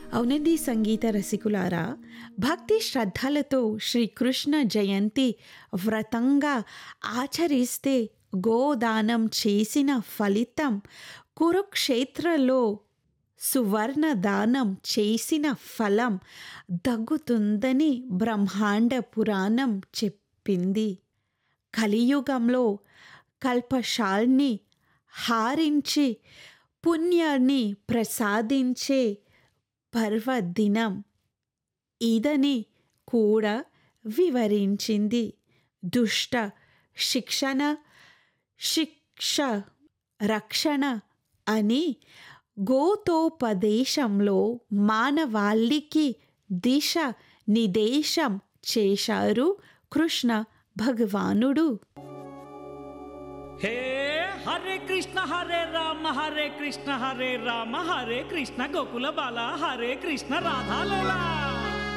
అవునండి సంగీత రసికులారా, భక్తి శ్రద్ధలతో శ్రీకృష్ణ జయంతి వ్రతంగా ఆచరిస్తే గోదానం చేసిన ఫలితం, కురుక్షేత్రలో సువర్ణ దానం చేసిన ఫలం దక్కుతుందని బ్రహ్మాండ పురాణం చెప్పింది. కలియుగంలో కల్పశాల్ని హారించి పుణ్యాన్ని ప్రసాదించే పర్వదినం ఇదని కూడా వివరించింది. దుష్ట శిక్షణ, శిక్ష రక్షణ అని గోతోపదేశంలో మానవాళికి దిశ నిర్దేశం చేశారు కృష్ణ భగవానుడు. హే హరే కృష్ణ హరే కృష్ణ హరే రామ హరే కృష్ణ గోకుల బాల హరే కృష్ణ రాధాలోలా.